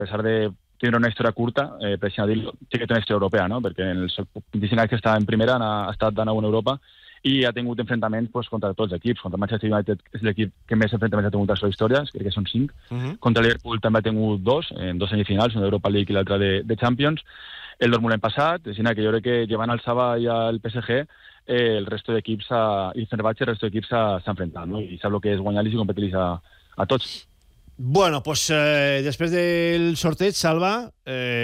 pesar de tindre una història curta, per així dir-ho, sí que té una història europea, no? Perquè en els 25 anys que està en primera ha estat de nou en Europa i ha tingut enfrontaments pues, contra tots els equips. Contra Manchester United és l'equip que més enfrontaments ha tingut a la seva història, crec que són 5. Contra Liverpool també ha tingut 2, en 2 semifinals, una d'Europa League i l'altra de Champions. El Dortmund l'any passat, és que jo crec que llevant el Saba i el PSG, el resto d'equips, i el Fenerbahçe, el resto d'equips s'ha enfrentat, no? I sap el que és guanyar-los i competir-los a tots. Bueno, pues després del sorteig, Salva,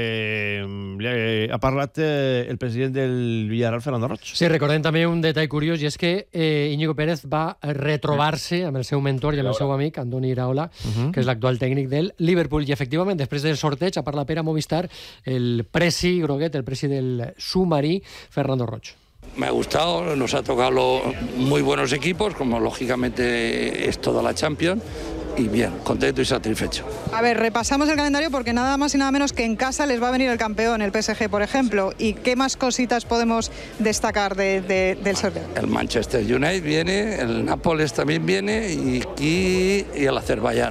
ha parlat el president del Villarreal, Fernando Roig. Sí, recordem també un detall curiós, i és que Íñigo Pérez va retrobar-se amb el seu mentor i amb el seu amic, Andoni Iraola, que és l'actual tècnic del Liverpool. I, efectivament, després del sorteig, ha parlat per a Movistar el presi groguet, el presi del submarí, Fernando Roig. Me ha gustado, nos ha tocado muy buenos equipos, como lógicamente es toda la Champions, y bien, contento y satisfecho. A ver, repasamos el calendario porque nada más y nada menos que en casa les va a venir el campeón, el PSG, por ejemplo. ¿Y qué más cositas podemos destacar del sorteo? El Manchester United viene, el Nápoles también viene y el Azerbaiyán.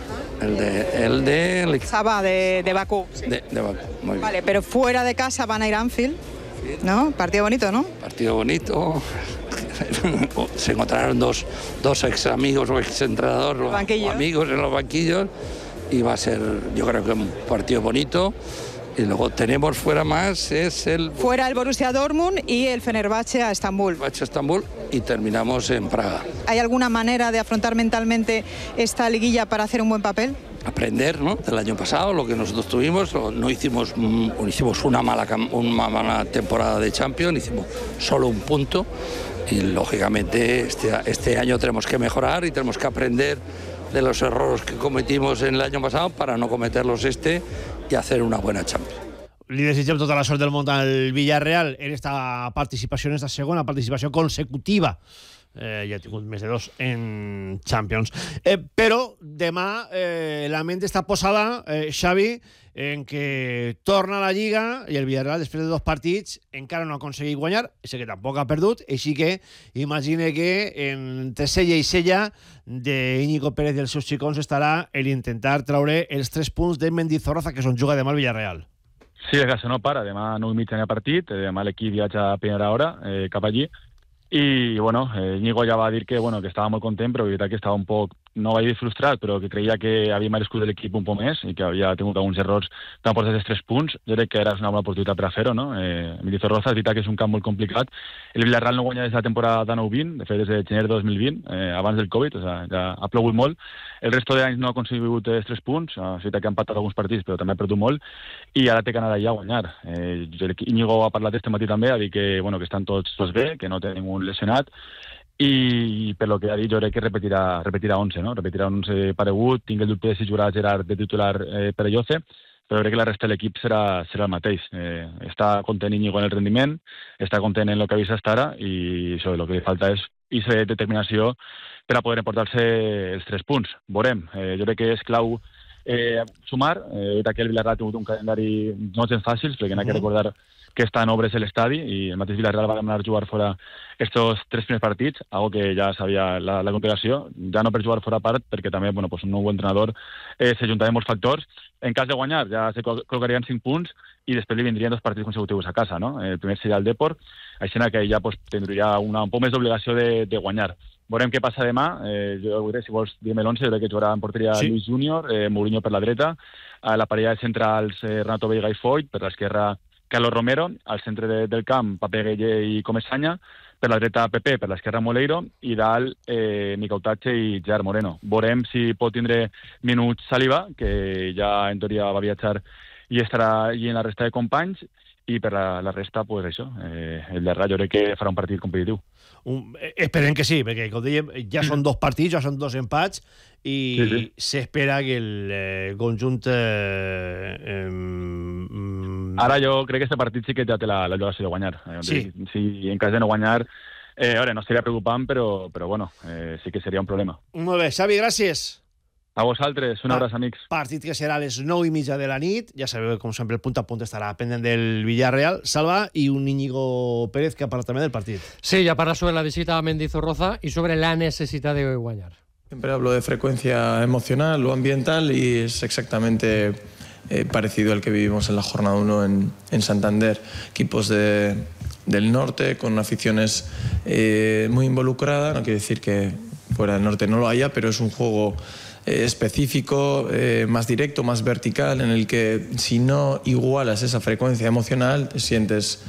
El Saba de Bakú. De Bakú, muy bien. Vale, pero fuera de casa van a ir a Anfield, ¿no? Partido bonito, ¿no? Partido bonito. Se encontraron dos ex amigos o ex entrenadores o amigos en los banquillos y va a ser, yo creo que un partido bonito. Y luego tenemos fuera más, fuera el Borussia Dortmund y el Fenerbahçe a Estambul. Y terminamos en Praga. ¿Hay alguna manera de afrontar mentalmente esta liguilla para hacer un buen papel? Aprender, ¿no? Del año pasado, lo que nosotros tuvimos, no hicimos una mala temporada de Champions, hicimos solo un punto y lógicamente este año tenemos que mejorar y tenemos que aprender de los errores que cometimos en el año pasado para no cometerlos y hacer una buena Champions. Li desitgem tota la sort del món al Villarreal en esta participació, en esta segona participació consecutiva. Ja ha tingut més de 2 en Champions. Però demà la ment està posada, Xavi, en que torna a la Lliga i el Villarreal, després de 2 partits, encara no ha aconseguit guanyar, és que tampoc ha perdut, així que imagine que entre cella i cella d'Íñigo Pérez i els seus xicons estarà l'intentar traure els 3 punts de Mendizorroza, que és on juga demà el Villarreal. Sí, el cas no para, demà 9:30 hi ha partit, demà l'equip viatja a primera hora cap allí. I, bueno, Íñigo ja va dir que estava molt content, però veritat que estava un poc, no vaig dir frustrat, però que creia que havia merescut l'equip un poc més i que havia tingut alguns errors per portar els 3 punts. Jo crec que era una bona oportunitat per a fer-ho, no? Mendizorroza, és veritat que és un camp molt complicat. El Villarreal no guanya des de la temporada de 9-20, de fet des de gener de 2020, abans del Covid, o sigui, ja ha plogut molt. El resto d'anys no ha aconseguit els 3 punts, és veritat que ha empatat alguns partits, però també ha perdut molt, i ara té que anar allà a guanyar. Íñigo ha parlat este matí també, ha dit que estan tots bé, que no té ningú lesionat, i per lo que ha dit jo crec que repetirà 11, no? Repetirà 11 paregut. Tinc el dubte de si jugarà Gerard de titular per a Jose, però crec que la resta de l'equip serà el mateix. Està content Íñigo en el rendiment, està content en el que ha vist fins ara, i això, el que li falta és aquesta determinació per a poder emportar-se els 3 punts. Veurem, jo crec que és clau sumar. Que el Villarreal ha tingut un calendari no gens fàcils, perquè n'ha que recordar que està en obres l'estadi i el mateix Villarreal va demanar jugar fora estos 3 primers partits, algo que ja sabia la congregació, ja no per jugar fora part, perquè també un nou entrenador s'ajuntaven molts factors. En cas de guanyar ja se col·locarien 5 punts i després li vindrien 2 partits consecutius a casa, no? El primer seria el Depor, així que ja tindria un poc més d'obligació de guanyar. Veurem què passa demà. Jo veuré, si vols dir-me l'11, jo crec que jugarà en porteria Luis Júnior, Mourinho per la dreta, a la parella de centrals Renato Veiga i Foyt, per l'esquerra Carlos Romero, al centre del camp Pape Gueye i Comesaña, per la dreta Pepe, per l'esquerra Moleiro, i dalt Mikel Otache i Gerard Moreno. Veurem si pot tindre minuts Saliba, que ja en teoria va viatjar i estarà allí en la resta de companys, i per la resta, pues això, el Villarreal jo crec que farà un partit competitiu. Esperem que sí, perquè com dèiem, ja són 2 partits, ja són 2 empats, i s'espera que el conjunt... Ara jo crec que aquest partit sí que ja té l'obligació de guanyar. Si en cas de no guanyar, no seria preocupant, però bueno, sí que seria un problema. Molt bé, Xavi, gràcies. A vosaltres, un abraç, amics. Partit que serà a les 9:30 de la nit. Ja sabeu, com sempre, el punt a punt estarà pendent del Villarreal. Salva, i un Íñigo Pérez que ha parlat també del partit. Sí, ya parla sobre la visita a Mendizorroza y sobre la necesidad de guanyar. Siempre hablo de frecuencia emocional o ambiental y es exactamente parecido al que vivimos en la jornada 1 en Santander. Equipos del norte con aficiones muy involucradas, no quiere decir que fuera del norte no lo haya, pero es un juego específico, más directo, más vertical, en el que si no igualas esa frecuencia emocional te sientes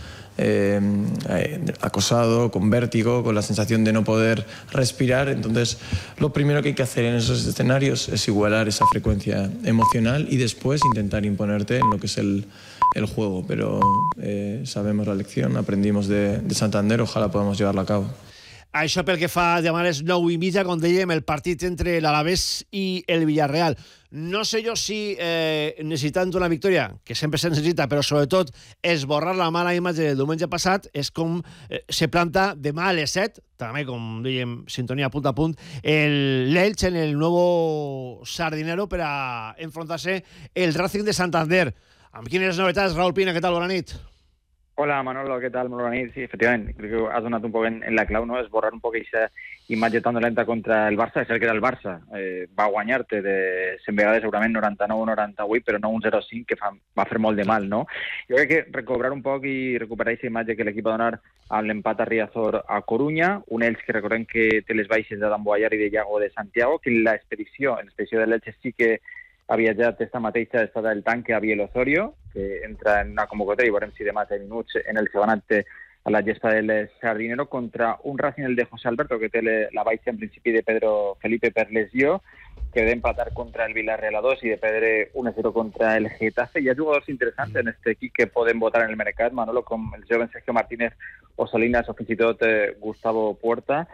acosado, con vértigo, con la sensación de no poder respirar. Entonces lo primero que hay que hacer en esos escenarios es igualar esa frecuencia emocional y después intentar imponerte en lo que es el juego, pero sabemos la lección, aprendimos de Santander, ojalá podamos llevarla a cabo. Això pel que fa demà a les 9:30, com dèiem, el partit entre l'Alavés i el Villarreal. No sé jo si necessitant una victòria, que sempre se necessita, però sobretot esborrar la mala imatge del diumenge passat, és com se planta demà a les 7, també, com dèiem, sintonia punt a punt, l'Elx en el nou Sardinero per a enfrontar-se el Racing de Santander. Amb quines novetats, Raúl Pina, què tal? Bona nit. Hola Manolo, ¿qué tal? Muy buena nit. Sí, efectivamente, creo que has donado un poco en la clau, ¿no? Es borrar un poco esa imatge tan dolenta contra el Barça, és el que era el Barça. Va guanyar-te de 100 vegades, segurament 99-98, però no un 0-5 que va fer molt de mal, no? Jo crec que recobrar un poc i recuperar aquesta imatge que l'equip va donar amb l'empat a Riazor a Corunya, un Elx que recordem que té les baixes d'Adam Boyar i de Iago de Santiago, que l'expedició de l'Elx sí que ha viatjat esta mateixa estada del tanque a Biel Osorio, que entra en una convocatòria i veurem si demà té minuts en el segon acte a la gespa del Sardinero contra un Racing, el de José Alberto, que té la baixa en principi de Pedro Felipe per lesió, que ha d'empatar contra el Villarreal a 2 i de perdre 1-0 contra el Getafe. Hi ha jugadors interessants en este equip que poden votar en el mercat, Manolo, com el jove Sergio Martínez o Salinas o fins i tot Gustavo Puerta.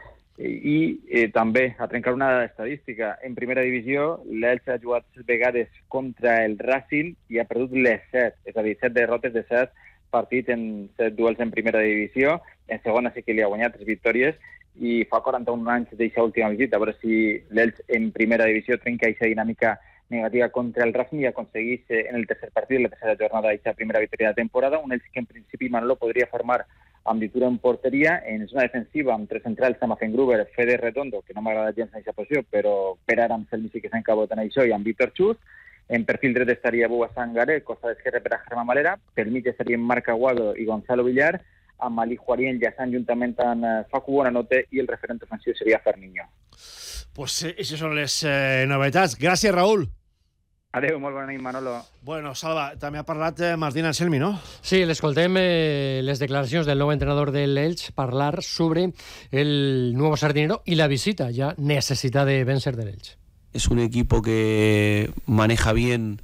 I també, a trencar una estadística, en primera divisió l'Elx ha jugat 7 vegades contra el Racing i ha perdut les 7, és a dir, 7 derrotes de 7 partits en 7 duels en primera divisió. En segona sí que li ha guanyat 3 victòries i fa 41 anys d'aquesta última visita, a veure si l'Elx en primera divisió trenca aquesta dinàmica negativa contra el Racing i aconseguís en el tercer partit, la tercera jornada d'aquesta primera victòria de temporada, un Elx que en principi Manolo podria formar amb Dituro en porteria, en zona defensiva amb 3 centrals, Samafen Gruber, Fede Redondo, que no m'agrada gens en aquesta posició, però per ara amb Selmi sí que s'ha encabotat en això, i amb Víctor Chus. En perfil dret estaria Bua Sangaré, costa d'esquerra per a Germán Valera, per mig estarien Marc Aguado i Gonzalo Villar, amb Ali Juarí enllaçant juntament amb Facu Bonanote i el referent ofensiu seria Ferniño. Pues aquestes són les novetats. Gràcies, Raúl. Adéu, molt bona nit, Manolo. Bueno, Salva, també ha parlat Martín Anselmi, no? Sí, l'escoltem les declaracions del nou entrenador de l'Elx parlar sobre el nuevo Sardinero y la visita ya necesita de vencer del Elx. Es un equipo que maneja bien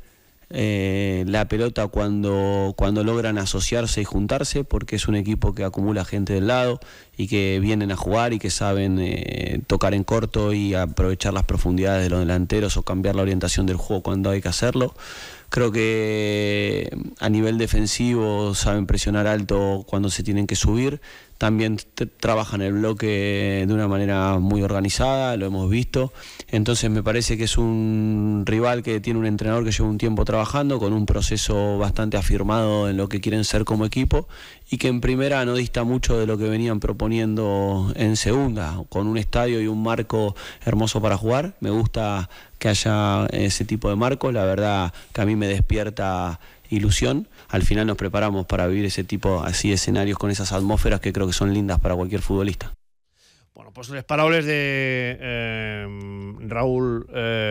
la pelota cuando logran asociarse y juntarse, porque es un equipo que acumula gente del lado y que vienen a jugar y que saben tocar en corto y aprovechar las profundidades de los delanteros o cambiar la orientación del juego cuando hay que hacerlo. Creo que a nivel defensivo saben presionar alto cuando se tienen que subir. También trabajan el bloque de una manera muy organizada, lo hemos visto. Entonces me parece que es un rival que tiene un entrenador que lleva un tiempo trabajando, con un proceso bastante afirmado en lo que quieren ser como equipo, y que en primera no dista mucho de lo que venían proponiendo en segunda, con un estadio y un marco hermoso para jugar. Me gusta que haya ese tipo de marcos, la verdad que a mí me despierta ilusión. Al final nos preparamos para vivir ese tipo así de escenarios con esas atmósferas que creo que son lindas para cualquier futbolista. Bueno, pues les paraules de Raúl,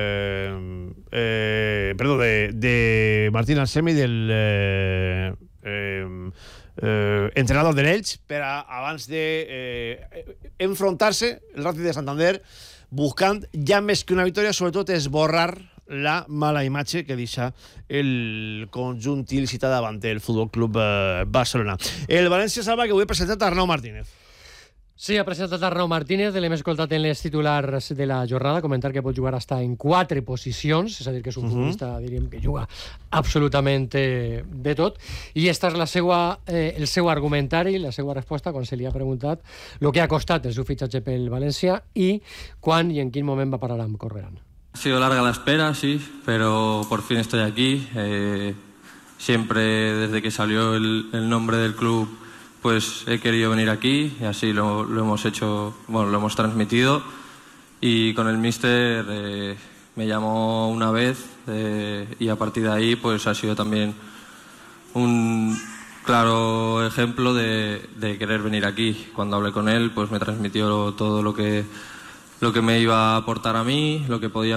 perdó, de Martín Anselmi, del entrenador de l'Elx, per a, abans de enfrontar-se el Racing de Santander, buscant ja més que una victòria, sobretot esborrar la mala imatge que deixa el conjunt il·lícita davant del Futbol Club Barcelona. El València Salva, que avui ha presentat Arnau Martínez. Sí, ha presentat Arnau Martínez, l'hem escoltat en les titulars de la jornada, comentar que pot jugar hasta en 4 posicions, és a dir, que és un futbolista, diríem, que juga absolutament de tot, i esta és el seu argumentari, la seva resposta, quan se li ha preguntat el que ha costat el seu fitxatge pel València i quan i en quin moment va parar amb Corberán. Ha sido larga la espera, sí, pero por fin estoy aquí. Siempre desde que salió el nombre del club, pues he querido venir aquí y así lo hemos hecho, bueno, lo hemos transmitido. Y con el míster me llamó una vez y a partir de ahí pues ha sido también un claro ejemplo de querer venir aquí. Cuando hablé con él pues me transmitió todo lo que me iba a aportar a mí, lo que podía